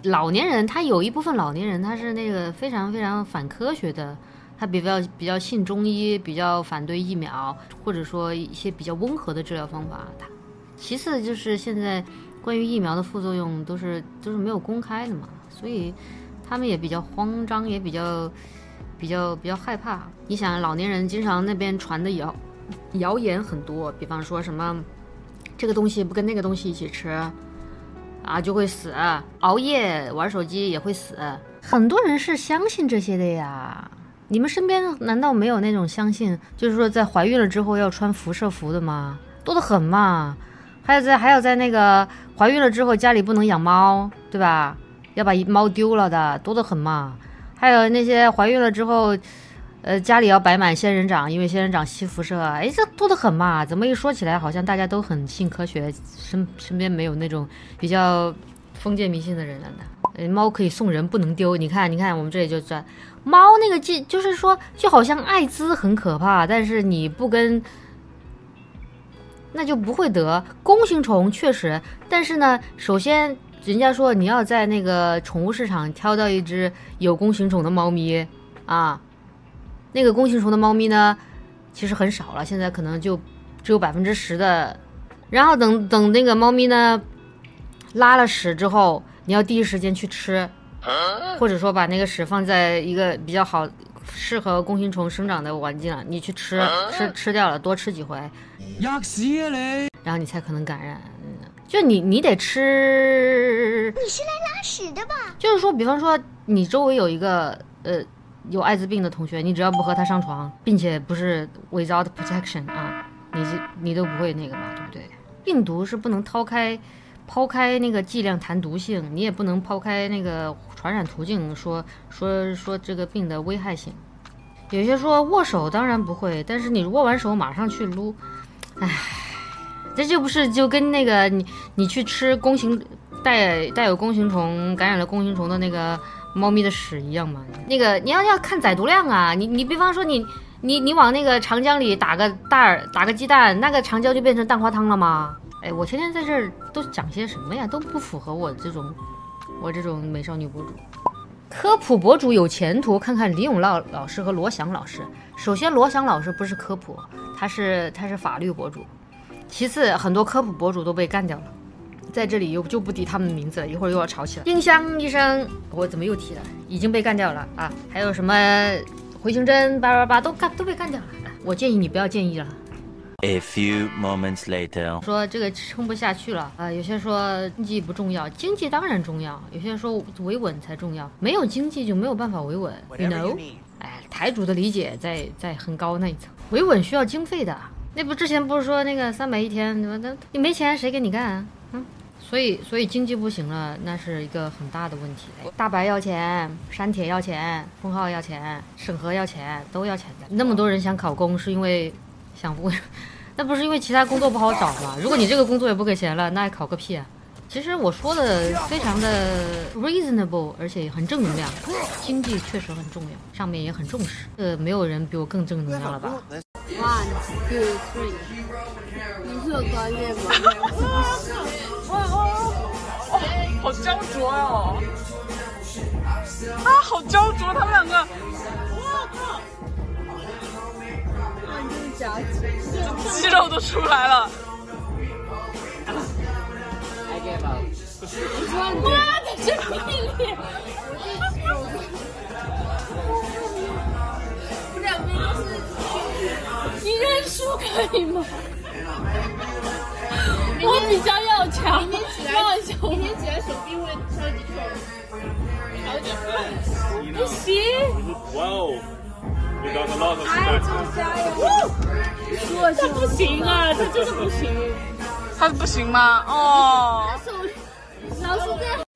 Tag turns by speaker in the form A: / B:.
A: 老年人，他有一部分老年人他是那个非常非常反科学的，他比较信中医，比较反对疫苗，或者说一些比较温和的治疗方法。其次就是现在关于疫苗的副作用都是没有公开的嘛，所以他们也比较慌张，也比较害怕。你想老年人经常那边传的谣言很多，比方说什么这个东西不跟那个东西一起吃啊就会死，熬夜玩手机也会死，很多人是相信这些的呀。你们身边难道没有那种相信就是说在怀孕了之后要穿辐射服的吗？多得很嘛。还有在那个怀孕了之后家里不能养猫，对吧？要把猫丢了的，多得很嘛。还有那些怀孕了之后家里要摆满仙人掌，因为仙人掌吸辐射，哎，这多得很嘛。怎么一说起来好像大家都很信科学，身边没有那种比较封建迷信的人了呢。猫可以送人不能丢，你看我们这里就转猫那个就是说就好像艾滋很可怕，但是你不跟那就不会得。弓形虫确实，但是呢首先人家说你要在那个宠物市场挑到一只有弓形虫的猫咪啊，那个弓形虫的猫咪呢其实很少了，现在可能就只有10%的。然后等那个猫咪呢拉了屎之后，你要第一时间去吃，或者说把那个屎放在一个比较好适合弓形虫生长的环境了，你去吃掉了，多吃几回，
B: 吔屎啊你！
A: 然后你才可能感染。就你得吃。
C: 你是来拉屎的吧？
A: 就是说比方说你周围有一个有艾滋病的同学，你只要不和他上床，并且不是 without protection 啊，你都不会那个嘛，对不对？病毒是不能抛开那个剂量谈毒性，你也不能抛开那个传染途径说这个病的危害性。有些说握手当然不会，但是你握完手马上去撸，唉，这就不是就跟那个你去吃带有弓形虫感染了弓形虫的那个猫咪的屎一样嘛？那个你要看载毒量啊，你比方说你往那个长江里打个鸡蛋，那个长江就变成蛋花汤了吗？哎，我天天在这儿都讲些什么呀？都不符合我这种美少女博主。科普博主有前途，看看李永乐老师和罗翔老师。首先，罗翔老师不是科普，他是法律博主。其次，很多科普博主都被干掉了，在这里就不提他们的名字了，一会儿又要吵起来。丁香医生，我怎么又提了？已经被干掉了啊！还有什么回形针888都被干掉了。我建议你不要建议了。
D: A few moments later，
A: 说这个撑不下去了啊！有些说经济不重要，经济当然重要；有些说维稳才重要，没有经济就没有办法维稳 ，you know？ 哎，台主的理解在很高那一层，维稳需要经费的。那不之前不是说那个300一天，你没钱谁给你干啊？所以经济不行了，那是一个很大的问题。大白要钱，山铁要钱，封号要钱，审核要钱，都要钱的。那么多人想考公，是因为那不是因为其他工作不好找吗？如果你这个工作也不给钱了，那还考个屁啊！其实我说的非常的 reasonable， 而且很正能量。经济确实很重要，上面也很重视。没有人比我更正能量了吧
C: ？1, 2, 3，你是有专业吗？
E: 好焦灼哦！啊，好焦灼，他们两个。哇靠！肌肉都出来了。哇，在这里！我两边都是。你认输可以吗？我比较要强，明天起来手臂会超级痛，超级痛，不行。
F: 哇哦！
C: 台主加油！
E: 他不行啊，他真的不行。他不行吗？哦。
C: 老师这样。